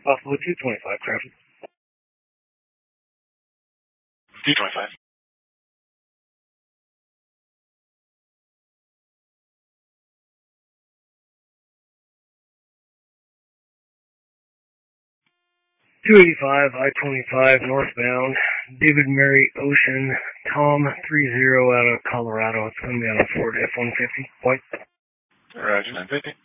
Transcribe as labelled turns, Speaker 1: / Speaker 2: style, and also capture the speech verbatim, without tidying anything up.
Speaker 1: Buffalo two twenty-five, traffic.
Speaker 2: two twenty-five.
Speaker 1: two eighty-five, I twenty-five, northbound, David Mary Ocean, Tom three zero out of Colorado. It's going to be on a Ford F one fifty. White.
Speaker 2: Roger, nine fifty.